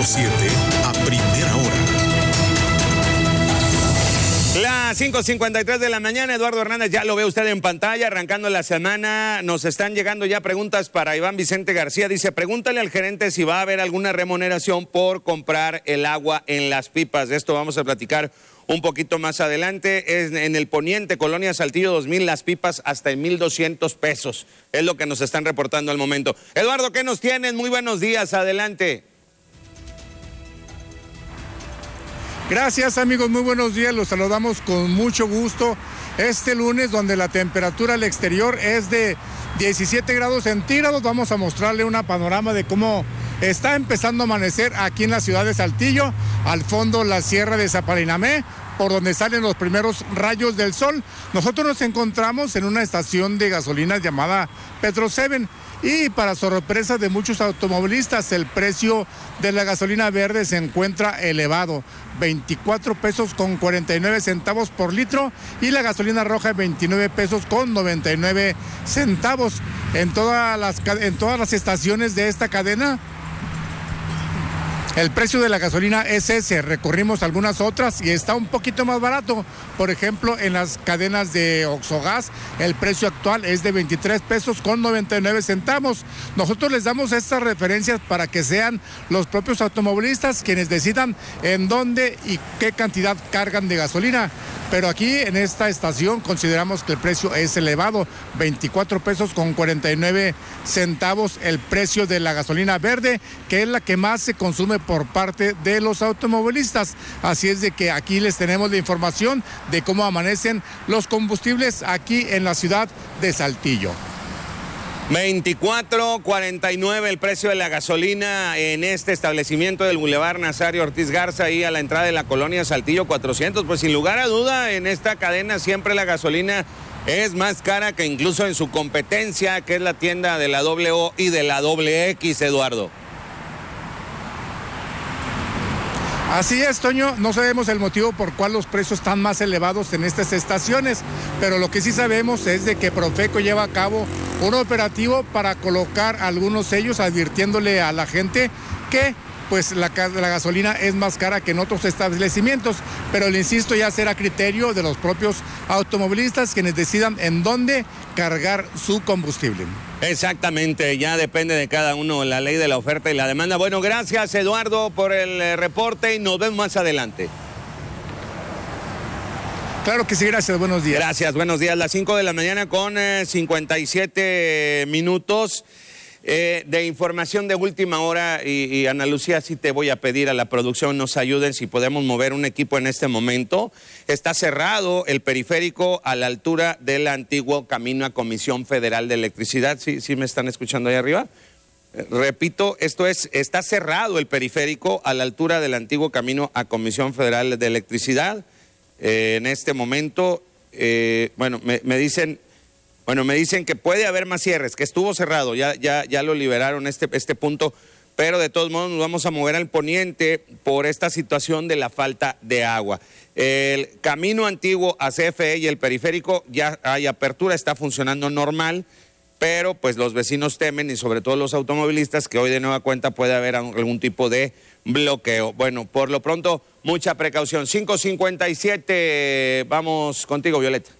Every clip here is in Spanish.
997 a primera hora. Las 5:53 de la mañana, Eduardo Hernández, ya lo ve usted en pantalla, arrancando la semana. Nos están llegando ya preguntas para Iván Vicente García. Dice, pregúntale al gerente si va a haber alguna remuneración por comprar el agua en las pipas. De esto vamos a platicar un poquito más adelante. Es en el Poniente, Colonia Saltillo 2000, las pipas hasta en 1,200 pesos. Es lo que nos están reportando al momento. Eduardo, ¿qué nos tienen? Muy buenos días, adelante. Gracias, amigos, muy buenos días, los saludamos con mucho gusto este lunes, donde la temperatura al exterior es de 17 grados centígrados. Vamos a mostrarle una panorama de cómo está empezando a amanecer aquí en la ciudad de Saltillo, al fondo la sierra de Zaparinamé, por donde salen los primeros rayos del sol. Nosotros nos encontramos en una estación de gasolinas llamada Petro 7. Y para sorpresa de muchos automovilistas, el precio de la gasolina verde se encuentra elevado, 24 pesos con 49 centavos por litro, y la gasolina roja 29 pesos con 99 centavos. En todas las estaciones de esta cadena, el precio de la gasolina es ese. Recorrimos algunas otras y está un poquito más barato. Por ejemplo, en las cadenas de Oxogas, el precio actual es de 23 pesos con 99 centavos. Nosotros les damos estas referencias para que sean los propios automovilistas quienes decidan en dónde y qué cantidad cargan de gasolina. Pero aquí en esta estación consideramos que el precio es elevado, 24 pesos con 49 centavos el precio de la gasolina verde, que es la que más se consume por parte de los automovilistas. Así es de que aquí les tenemos la información de cómo amanecen los combustibles aquí en la ciudad de Saltillo. 24.49 el precio de la gasolina en este establecimiento del Boulevard Nazario Ortiz Garza, ahí a la entrada de la colonia Saltillo 400. Pues sin lugar a duda, en esta cadena siempre la gasolina es más cara que incluso en su competencia, que es la tienda de la O y de la XX, Eduardo. Así es, Toño, no sabemos el motivo por cual los precios están más elevados en estas estaciones, pero lo que sí sabemos es de que Profeco lleva a cabo un operativo para colocar algunos sellos advirtiéndole a la gente que pues la gasolina es más cara que en otros establecimientos, pero le insisto, ya será criterio de los propios automovilistas quienes decidan en dónde cargar su combustible. Exactamente, ya depende de cada uno la ley de la oferta y la demanda. Bueno, gracias Eduardo por el reporte y nos vemos más adelante. Claro que sí, gracias, buenos días. Gracias, buenos días. Las 5 de la mañana con 57 minutos. De información de última hora y Ana Lucía, sí te voy a pedir a la producción nos ayuden si podemos mover un equipo en este momento. Está cerrado el periférico a la altura del antiguo camino a Comisión Federal de Electricidad. ¿Sí me están escuchando ahí arriba? Repito, está cerrado el periférico a la altura del antiguo camino a Comisión Federal de Electricidad. En este momento, me dicen que puede haber más cierres, que estuvo cerrado, ya lo liberaron este punto, pero de todos modos nos vamos a mover al poniente por esta situación de la falta de agua. El camino antiguo a CFE y el periférico ya hay apertura, está funcionando normal, pero pues los vecinos temen y sobre todo los automovilistas que hoy de nueva cuenta puede haber algún tipo de bloqueo. Bueno, por lo pronto, mucha precaución. 5:57, vamos contigo, Violeta.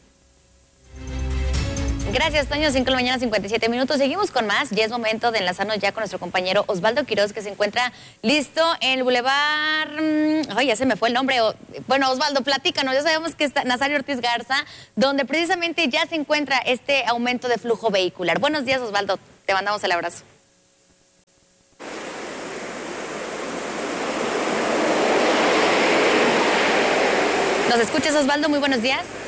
Gracias, Toño. 5 de la mañana, 57 minutos. Seguimos con más. Ya es momento de enlazarnos ya con nuestro compañero Osvaldo Quiroz, que se encuentra listo en el Boulevard. Ay, ya se me fue el nombre. Bueno, Osvaldo, platícanos. Ya sabemos que está Nazario Ortiz Garza, donde precisamente ya se encuentra este aumento de flujo vehicular. Buenos días, Osvaldo. Te mandamos el abrazo. ¿Nos escuchas, Osvaldo? Muy buenos días.